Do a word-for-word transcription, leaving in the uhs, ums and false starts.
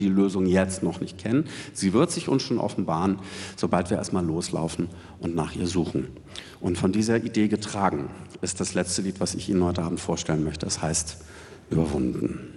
die Lösung jetzt noch nicht kennen. Sie wird sich uns schon offenbaren, sobald wir erstmal loslaufen und nach ihr suchen. Und von dieser Idee getragen ist das letzte Lied, was ich Ihnen heute Abend vorstellen möchte. Es heißt Überwunden.